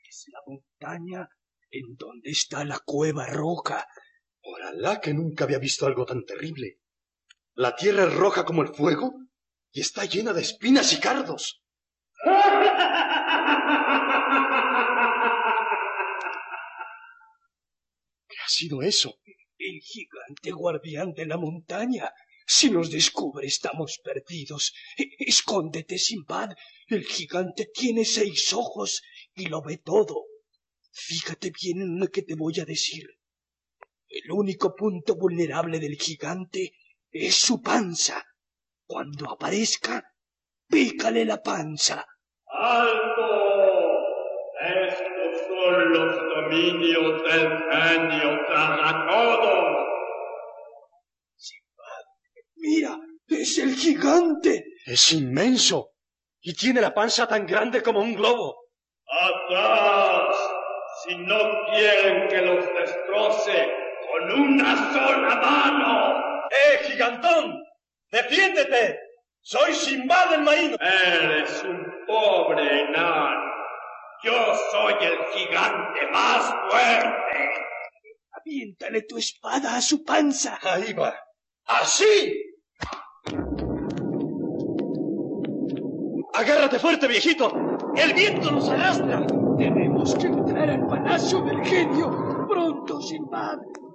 Es la montaña en donde está la cueva roja. Por Alá que nunca había visto algo tan terrible. La tierra es roja como el fuego y está llena de espinas y cardos. ¿Qué ha sido eso? El gigante guardián de la montaña. Si nos descubre, estamos perdidos. Escóndete, Sinbad. El gigante tiene 6 ojos y lo ve todo. Fíjate bien en lo que te voy a decir. El único punto vulnerable del gigante es su panza. Cuando aparezca, pícale la panza. ¡Alto! Estos son los dominios del genio Tragatodo. Mira, es el gigante. Es inmenso y tiene la panza tan grande como un globo. ¡Atrás! Si no quieren que los destroce con una sola mano. ¡Gigantón! ¡Defiéndete! ¡Soy Sinbad el Marino! Eres un pobre enano. Yo soy el gigante más fuerte. Aviéntale tu espada a su panza. Ahí va. ¡Así! ¡Agárrate fuerte, viejito! ¡El viento nos arrastra! Tenemos que entrar al palacio del genio. Pronto, Sinbad.